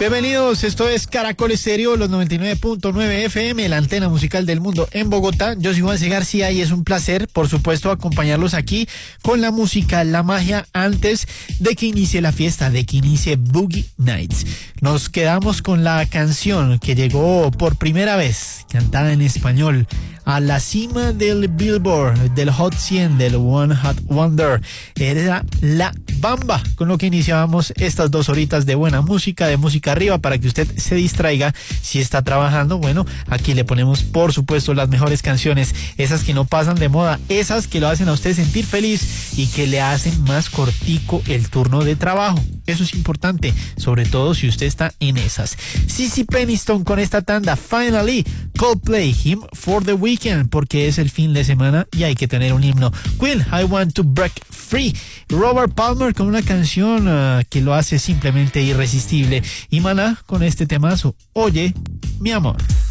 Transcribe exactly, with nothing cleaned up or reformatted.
Bienvenidos, esto es Caracol Estéreo, los noventa y nueve punto nueve F M, la antena musical del mundo en Bogotá. Yo soy Juan C. García y es un placer, por supuesto, acompañarlos aquí con la música, la magia, antes de que inicie la fiesta, de que inicie Boogie Nights. Nos quedamos con la canción que llegó por primera vez, cantada en español, a la cima del Billboard, del Hot cien, del One Hot Wonder. Era La Bamba, con lo que iniciábamos estas dos horitas de buena música, de música arriba, para que usted se distraiga si está trabajando. Bueno, aquí le ponemos, por supuesto, las mejores canciones, esas que no pasan de moda, esas que lo hacen a usted sentir feliz y que le hacen más cortico el turno de trabajo. Eso es importante, sobre todo si usted está en esas. Sissy Peniston con esta tanda, Finally. Coldplay, Him for the Weekend, porque es el fin de semana y hay que tener un himno. Queen, I Want to Break Free. Robert Palmer con una canción uh, que lo hace simplemente irresistible. Y Maná con este temazo, Oye, mi amor.